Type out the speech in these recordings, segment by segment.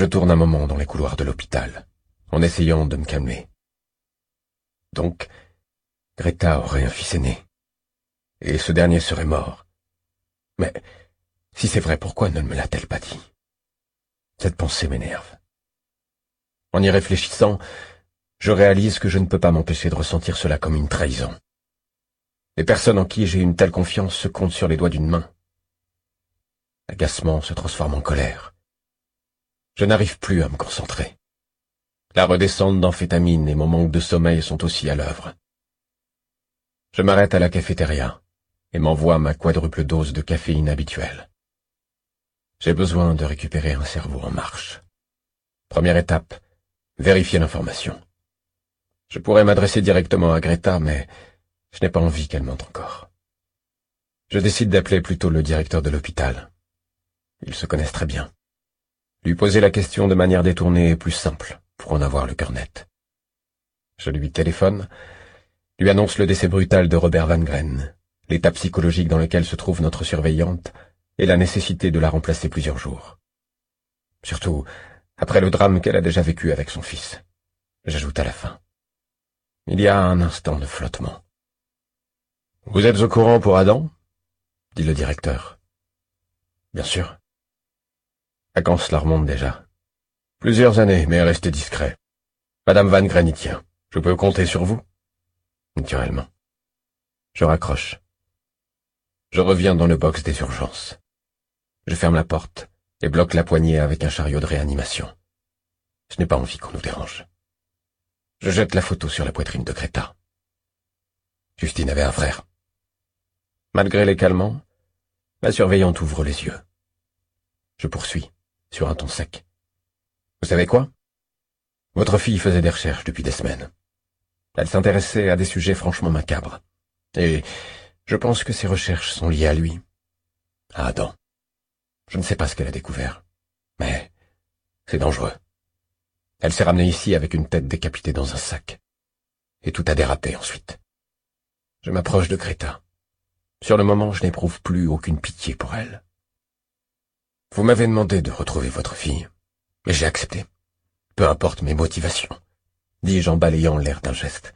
Je tourne un moment dans les couloirs de l'hôpital, en essayant de me calmer. Donc, Greta aurait un fils aîné. Et ce dernier serait mort. Mais, si c'est vrai, pourquoi ne me l'a-t-elle pas dit? Cette pensée m'énerve. En y réfléchissant, je réalise que je ne peux pas m'empêcher de ressentir cela comme une trahison. Les personnes en qui j'ai une telle confiance se comptent sur les doigts d'une main. L'agacement se transforme en colère. Je n'arrive plus à me concentrer. La redescente d'amphétamine et mon manque de sommeil sont aussi à l'œuvre. Je m'arrête à la cafétéria et m'envoie ma quadruple dose de caféine habituelle. J'ai besoin de récupérer un cerveau en marche. Première étape, vérifier l'information. Je pourrais m'adresser directement à Greta, mais je n'ai pas envie qu'elle mente encore. Je décide d'appeler plutôt le directeur de l'hôpital. Ils se connaissent très bien. Lui poser la question de manière détournée est plus simple pour en avoir le cœur net. Je lui téléphone, lui annonce le décès brutal de Robert Van Gren, l'état psychologique dans lequel se trouve notre surveillante et la nécessité de la remplacer plusieurs jours. Surtout après le drame qu'elle a déjà vécu avec son fils. J'ajoute à la fin. Il y a un instant de flottement. « Vous êtes au courant pour Adam ?» dit le directeur. « Bien sûr. » À quand cela remonte déjà? Plusieurs années, mais restez discret. Madame Van Gren y tient. Je peux compter sur vous? Naturellement. Je raccroche. Je reviens dans le box des urgences. Je ferme la porte et bloque la poignée avec un chariot de réanimation. Je n'ai pas envie qu'on nous dérange. Je jette la photo sur la poitrine de Greta. Justine avait un frère. Malgré les calmants, la surveillante ouvre les yeux. Je poursuis, sur un ton sec. Vous savez quoi? Votre fille faisait des recherches depuis des semaines. Elle s'intéressait à des sujets franchement macabres. Et je pense que ces recherches sont liées à lui. À Adam. Je ne sais pas ce qu'elle a découvert. Mais c'est dangereux. Elle s'est ramenée ici avec une tête décapitée dans un sac. Et tout a dérapé ensuite. Je m'approche de Greta. Sur le moment, je n'éprouve plus aucune pitié pour elle. Vous m'avez demandé de retrouver votre fille, mais j'ai accepté. Peu importe mes motivations, dis-je en balayant l'air d'un geste.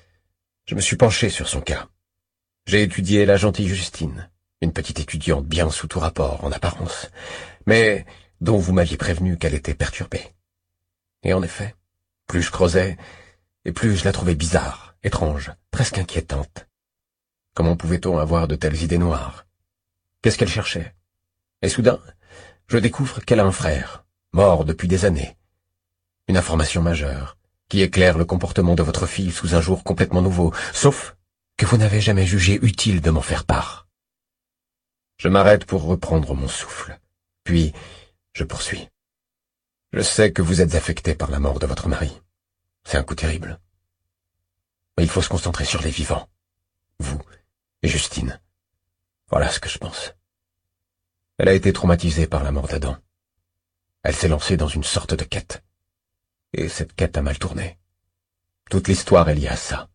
Je me suis penché sur son cas. J'ai étudié la gentille Justine, une petite étudiante bien sous tout rapport en apparence, mais dont vous m'aviez prévenu qu'elle était perturbée. Et en effet, plus je creusais, et plus je la trouvais bizarre, étrange, presque inquiétante. Comment pouvait-on avoir de telles idées noires? Qu'est-ce qu'elle cherchait? Et soudain, je découvre qu'elle a un frère, mort depuis des années. Une information majeure, qui éclaire le comportement de votre fille sous un jour complètement nouveau, sauf que vous n'avez jamais jugé utile de m'en faire part. Je m'arrête pour reprendre mon souffle, puis je poursuis. Je sais que vous êtes affecté par la mort de votre mari. C'est un coup terrible. Mais il faut se concentrer sur les vivants. Vous et Justine. Voilà ce que je pense. Elle a été traumatisée par la mort d'Adam. Elle s'est lancée dans une sorte de quête. Et cette quête a mal tourné. Toute l'histoire est liée à ça.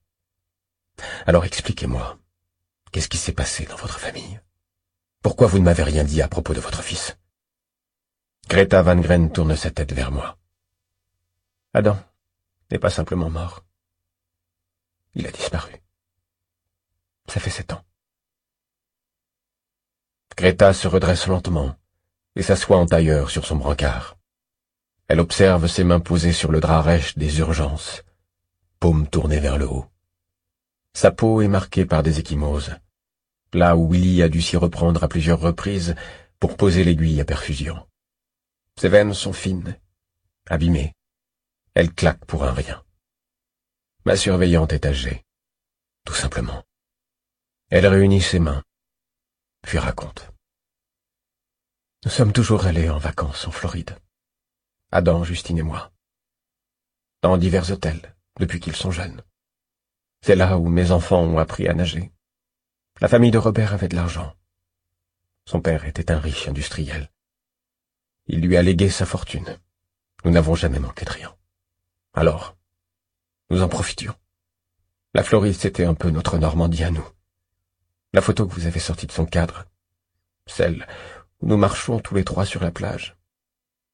Alors expliquez-moi, qu'est-ce qui s'est passé dans votre famille? Pourquoi vous ne m'avez rien dit à propos de votre fils? Greta Van Gren tourne sa tête vers moi. Adam n'est pas simplement mort. Il a disparu. Ça fait 7 ans. Greta se redresse lentement et s'assoit en tailleur sur son brancard. Elle observe ses mains posées sur le drap rêche des urgences, paume tournée vers le haut. Sa peau est marquée par des ecchymoses, là où Willy a dû s'y reprendre à plusieurs reprises pour poser l'aiguille à perfusion. Ses veines sont fines, abîmées. Elle claque pour un rien. Ma surveillante est âgée, tout simplement. Elle réunit ses mains, puis raconte. Nous sommes toujours allés en vacances en Floride. Adam, Justine et moi. Dans divers hôtels, depuis qu'ils sont jeunes. C'est là où mes enfants ont appris à nager. La famille de Robert avait de l'argent. Son père était un riche industriel. Il lui a légué sa fortune. Nous n'avons jamais manqué de rien. Alors, nous en profitions. La Floride, c'était un peu notre Normandie à nous. La photo que vous avez sortie de son cadre, celle où nous marchons tous les trois sur la plage.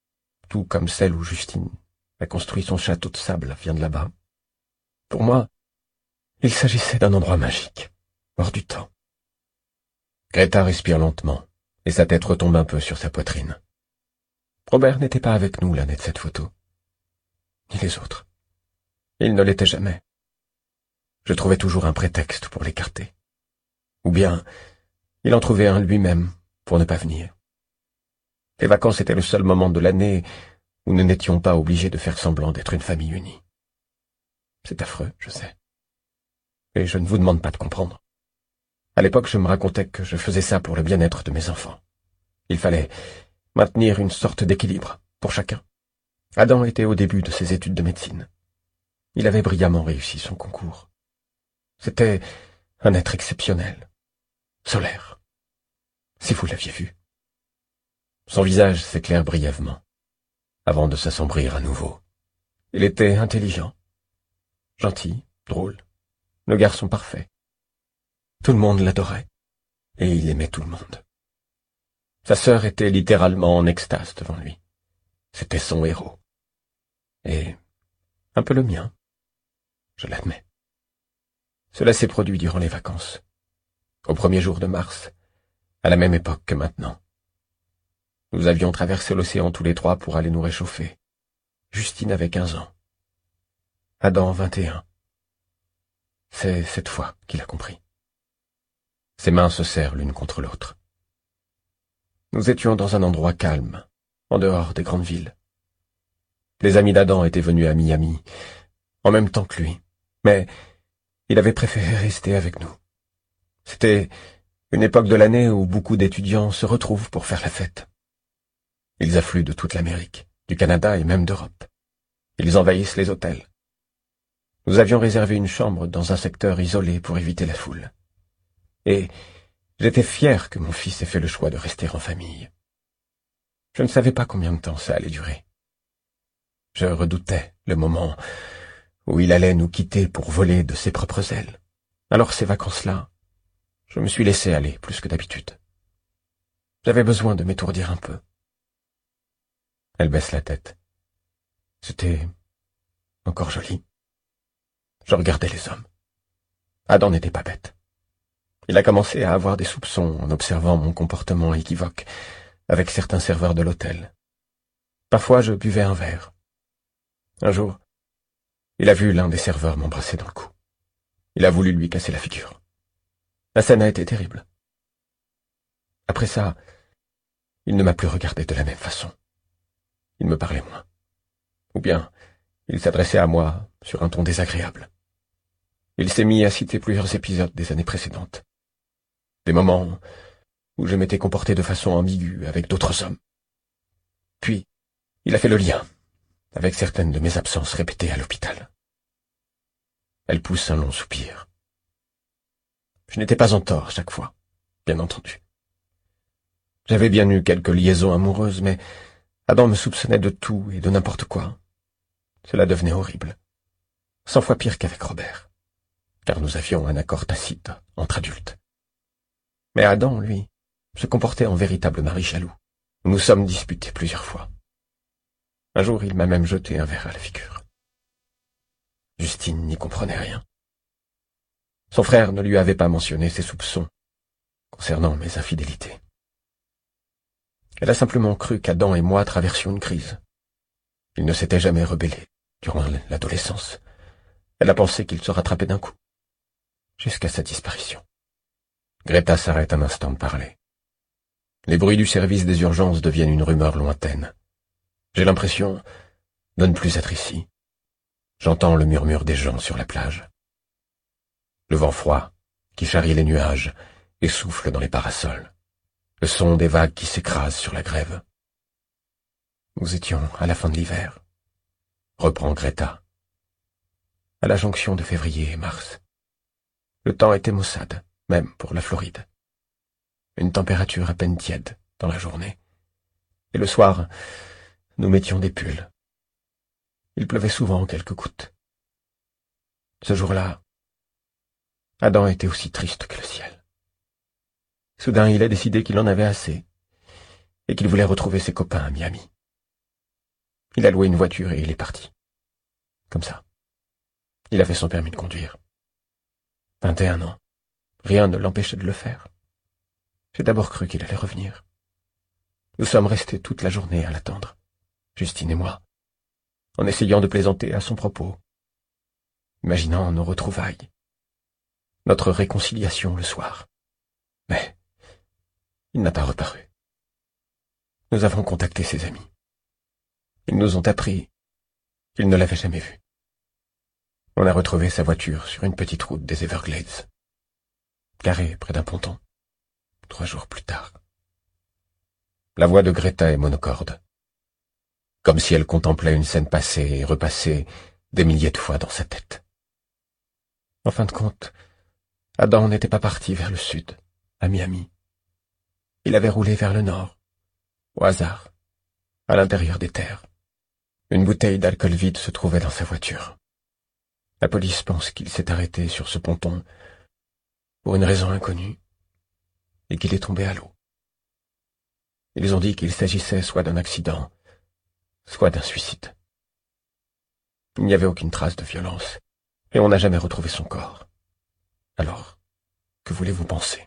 tout comme celle où Justine a construit son château de sable vient de là-bas. Pour moi, il s'agissait d'un endroit magique, hors du temps. Greta respire lentement, et sa tête retombe un peu sur sa poitrine. Robert n'était pas avec nous l'année de cette photo. Ni les autres. Il ne l'était jamais. Je trouvais toujours un prétexte pour l'écarter. Ou bien, il en trouvait un lui-même pour ne pas venir. Les vacances étaient le seul moment de l'année où nous n'étions pas obligés de faire semblant d'être une famille unie. C'est affreux, je sais. Et je ne vous demande pas de comprendre. À l'époque, je me racontais que je faisais ça pour le bien-être de mes enfants. Il fallait maintenir une sorte d'équilibre pour chacun. Adam était au début de ses études de médecine. Il avait brillamment réussi son concours. C'était un être exceptionnel, solaire, si vous l'aviez vu. Son visage s'éclaire brièvement, avant de s'assombrir à nouveau. Il était intelligent, gentil, drôle, le garçon parfait. Tout le monde l'adorait, et il aimait tout le monde. Sa sœur était littéralement en extase devant lui. C'était son héros. Et un peu le mien, je l'admets. Cela s'est produit durant les vacances, au premier jour de mars, à la même époque que maintenant. Nous avions traversé l'océan tous les trois pour aller nous réchauffer. Justine avait 15 ans. Adam 21. C'est cette fois qu'il a compris. Ses mains se serrent l'une contre l'autre. Nous étions dans un endroit calme, en dehors des grandes villes. Les amis d'Adam étaient venus à Miami, en même temps que lui, mais il avait préféré rester avec nous. C'était une époque de l'année où beaucoup d'étudiants se retrouvent pour faire la fête. Ils affluent de toute l'Amérique, du Canada et même d'Europe. Ils envahissent les hôtels. Nous avions réservé une chambre dans un secteur isolé pour éviter la foule. Et j'étais fier que mon fils ait fait le choix de rester en famille. Je ne savais pas combien de temps ça allait durer. Je redoutais le moment où il allait nous quitter pour voler de ses propres ailes. Alors ces vacances-là, je me suis laissé aller plus que d'habitude. J'avais besoin de m'étourdir un peu. Elle baisse la tête. C'était encore joli. Je regardais les hommes. Adam n'était pas bête. Il a commencé à avoir des soupçons en observant mon comportement équivoque avec certains serveurs de l'hôtel. Parfois, je buvais un verre. Un jour, il a vu l'un des serveurs m'embrasser dans le cou. Il a voulu lui casser la figure. La scène a été terrible. Après ça, il ne m'a plus regardé de la même façon. Il me parlait moins. Ou bien, il s'adressait à moi sur un ton désagréable. Il s'est mis à citer plusieurs épisodes des années précédentes. Des moments où je m'étais comporté de façon ambiguë avec d'autres hommes. Puis, il a fait le lien avec certaines de mes absences répétées à l'hôpital. Elle pousse un long soupir. Je n'étais pas en tort chaque fois, bien entendu. J'avais bien eu quelques liaisons amoureuses, mais Adam me soupçonnait de tout et de n'importe quoi. Cela devenait horrible. 100 fois pire qu'avec Robert, car nous avions un accord tacite entre adultes. Mais Adam, lui, se comportait en véritable mari jaloux. Nous nous sommes disputés plusieurs fois. Un jour, il m'a même jeté un verre à la figure. Justine n'y comprenait rien. Son frère ne lui avait pas mentionné ses soupçons concernant mes infidélités. Elle a simplement cru qu'Adam et moi traversions une crise. Il ne s'était jamais rebellé durant l'adolescence. Elle a pensé qu'il se rattrapait d'un coup, jusqu'à sa disparition. Greta s'arrête un instant de parler. Les bruits du service des urgences deviennent une rumeur lointaine. J'ai l'impression de ne plus être ici. J'entends le murmure des gens sur la plage. Le vent froid qui charrie les nuages et souffle dans les parasols. Le son des vagues qui s'écrasent sur la grève. Nous étions à la fin de l'hiver, reprend Greta, à la jonction de février et mars. Le temps était maussade, même pour la Floride. Une température à peine tiède dans la journée. Et le soir, nous mettions des pulls. Il pleuvait souvent quelques gouttes. Ce jour-là, Adam était aussi triste que le ciel. Soudain, il a décidé qu'il en avait assez et qu'il voulait retrouver ses copains à Miami. Il a loué une voiture et il est parti. Comme ça. Il a fait son permis de conduire. 21 ans. Rien ne l'empêchait de le faire. J'ai d'abord cru qu'il allait revenir. Nous sommes restés toute la journée à l'attendre, Justine et moi, en essayant de plaisanter à son propos, imaginant nos retrouvailles, notre réconciliation le soir. Mais il n'a pas reparu. Nous avons contacté ses amis. Ils nous ont appris qu'ils ne l'avaient jamais vu. On a retrouvé sa voiture sur une petite route des Everglades, garée près d'un ponton, 3 jours plus tard. La voix de Greta est monocorde, comme si elle contemplait une scène passée et repassée des milliers de fois dans sa tête. En fin de compte, Adam n'était pas parti vers le sud, à Miami. Il avait roulé vers le nord, au hasard, à l'intérieur des terres. Une bouteille d'alcool vide se trouvait dans sa voiture. La police pense qu'il s'est arrêté sur ce ponton pour une raison inconnue et qu'il est tombé à l'eau. Ils ont dit qu'il s'agissait soit d'un accident, soit d'un suicide. Il n'y avait aucune trace de violence et on n'a jamais retrouvé son corps. Alors, que voulez-vous penser?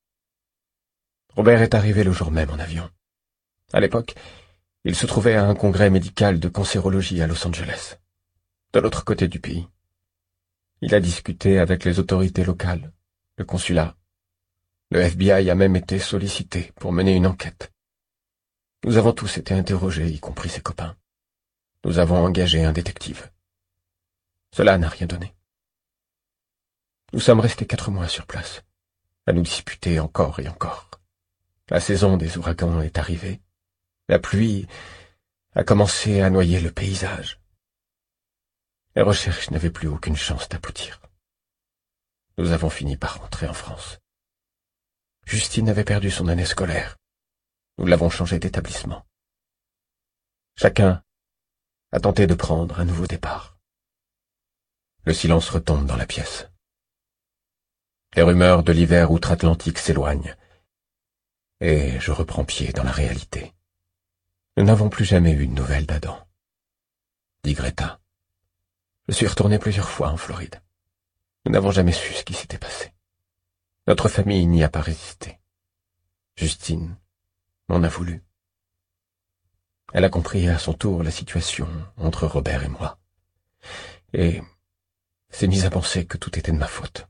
Robert est arrivé le jour même en avion. À l'époque, il se trouvait à un congrès médical de cancérologie à Los Angeles, de l'autre côté du pays. Il a discuté avec les autorités locales, le consulat. Le FBI a même été sollicité pour mener une enquête. Nous avons tous été interrogés, y compris ses copains. Nous avons engagé un détective. Cela n'a rien donné. Nous sommes restés 4 mois sur place, à nous disputer encore et encore. La saison des ouragans est arrivée. La pluie a commencé à noyer le paysage. Les recherches n'avaient plus aucune chance d'aboutir. Nous avons fini par rentrer en France. Justine avait perdu son année scolaire. Nous l'avons changé d'établissement. Chacun a tenté de prendre un nouveau départ. Le silence retombe dans la pièce. Les rumeurs de l'hiver outre-Atlantique s'éloignent, et je reprends pied dans la réalité. Nous n'avons plus jamais eu de nouvelles d'Adam, dit Greta. Je suis retourné plusieurs fois en Floride. Nous n'avons jamais su ce qui s'était passé. Notre famille n'y a pas résisté. Justine m'en a voulu. Elle a compris à son tour la situation entre Robert et moi, et s'est mise à penser que tout était de ma faute.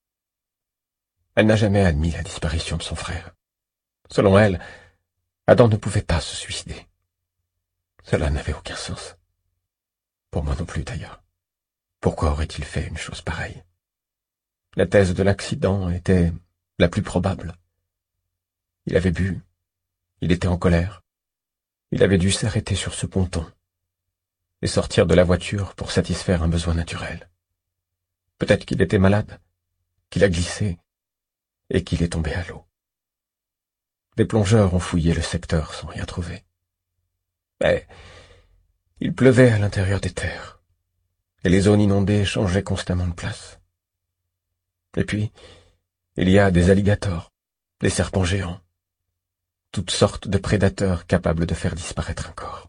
Elle n'a jamais admis la disparition de son frère. Selon elle, Adam ne pouvait pas se suicider. Cela n'avait aucun sens. Pour moi non plus, d'ailleurs. Pourquoi aurait-il fait une chose pareille? La thèse de l'accident était la plus probable. Il avait bu, il était en colère. Il avait dû s'arrêter sur ce ponton et sortir de la voiture pour satisfaire un besoin naturel. Peut-être qu'il était malade, qu'il a glissé et qu'il est tombé à l'eau. Des plongeurs ont fouillé le secteur sans rien trouver. Mais il pleuvait à l'intérieur des terres, et les zones inondées changeaient constamment de place. Et puis, il y a des alligators, des serpents géants, toutes sortes de prédateurs capables de faire disparaître un corps.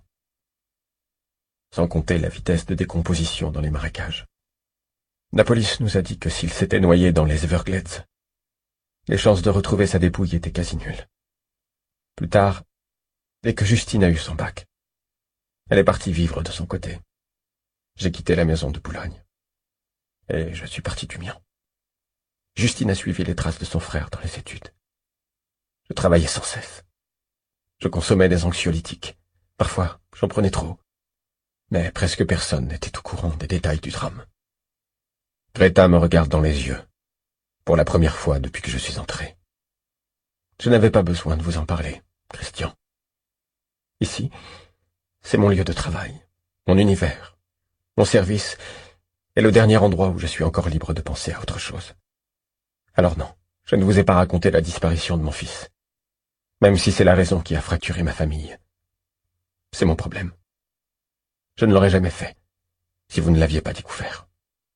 Sans compter la vitesse de décomposition dans les marécages. La police nous a dit que s'il s'était noyé dans les Everglades, les chances de retrouver sa dépouille étaient quasi nulles. Plus tard, dès que Justine a eu son bac, elle est partie vivre de son côté. J'ai quitté la maison de Boulogne. Et je suis parti du mien. Justine a suivi les traces de son frère dans les études. Je travaillais sans cesse. Je consommais des anxiolytiques. Parfois, j'en prenais trop. Mais presque personne n'était au courant des détails du drame. Greta me regarde dans les yeux, pour la première fois depuis que je suis entré. Je n'avais pas besoin de vous en parler, Christian. Ici, c'est mon lieu de travail, mon univers, mon service est le dernier endroit où je suis encore libre de penser à autre chose. Alors non, je ne vous ai pas raconté la disparition de mon fils, même si c'est la raison qui a fracturé ma famille. C'est mon problème. Je ne l'aurais jamais fait, si vous ne l'aviez pas découvert.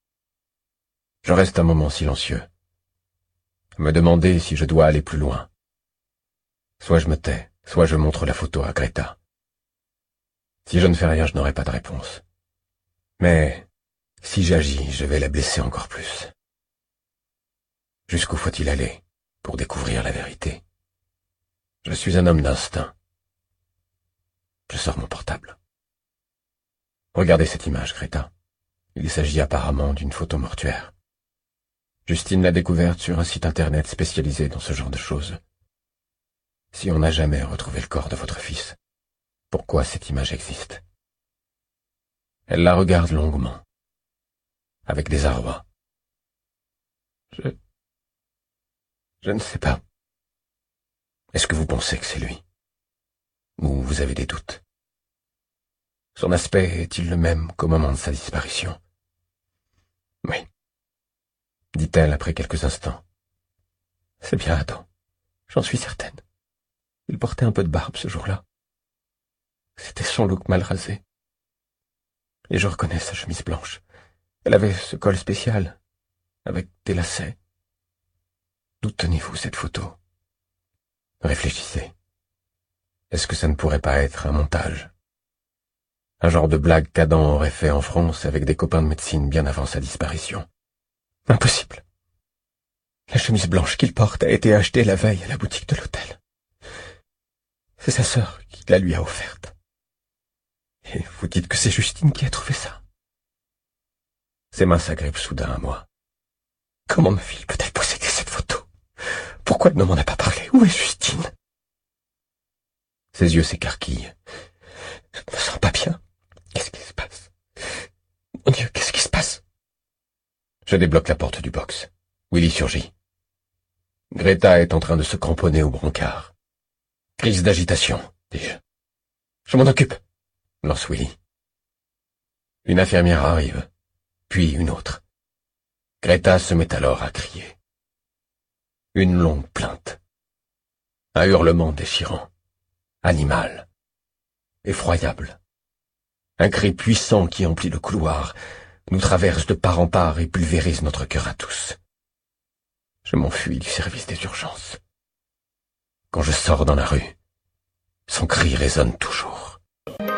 Je reste un moment silencieux, à me demander si je dois aller plus loin. Soit je me tais, soit je montre la photo à Greta. Si je ne fais rien, je n'aurai pas de réponse. Mais si j'agis, je vais la blesser encore plus. Jusqu'où faut-il aller pour découvrir la vérité? Je suis un homme d'instinct. Je sors mon portable. Regardez cette image, Greta. Il s'agit apparemment d'une photo mortuaire. Justine l'a découverte sur un site internet spécialisé dans ce genre de choses. Si on n'a jamais retrouvé le corps de votre fils, pourquoi cette image existe? Elle la regarde longuement, avec désarroi. Je ne sais pas. Est-ce que vous pensez que c'est lui? Ou vous avez des doutes? Son aspect est-il le même qu'au moment de sa disparition? Oui, dit-elle après quelques instants. C'est bien Adam, j'en suis certaine. Il portait un peu de barbe ce jour-là. C'était son look mal rasé. Et je reconnais sa chemise blanche. Elle avait ce col spécial, avec des lacets. D'où tenez-vous cette photo? Réfléchissez. Est-ce que ça ne pourrait pas être un montage? Un genre de blague qu'Adam aurait fait en France avec des copains de médecine bien avant sa disparition. Impossible. La chemise blanche qu'il porte a été achetée la veille à la boutique de l'hôtel. C'est sa sœur qui la lui a offerte. Et vous dites que c'est Justine qui a trouvé ça? Ses mains s'agrippent soudain à moi. Comment ma fille peut-elle posséder cette photo? Pourquoi elle ne m'en a pas parlé? Où est Justine? Ses yeux s'écarquillent. Je ne me sens pas bien. Qu'est-ce qui se passe? Mon Dieu, qu'est-ce qui se passe? Je débloque la porte du box. Willy surgit. Greta est en train de se cramponner au brancard. Crise d'agitation, dis-je. Je m'en occupe, lance Willy. Une infirmière arrive, puis une autre. Greta se met alors à crier. Une longue plainte. Un hurlement déchirant. Animal. Effroyable. Un cri puissant qui emplit le couloir, nous traverse de part en part et pulvérise notre cœur à tous. Je m'enfuis du service des urgences. Quand je sors dans la rue, son cri résonne toujours.